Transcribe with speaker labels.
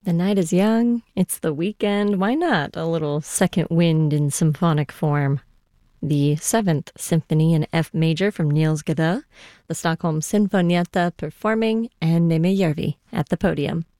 Speaker 1: The night is young, it's the weekend, why not a little second wind in symphonic form? The Seventh Symphony in F major from Niels Gade, the Stockholm Sinfonietta performing, and Nejmi Järvi at the podium.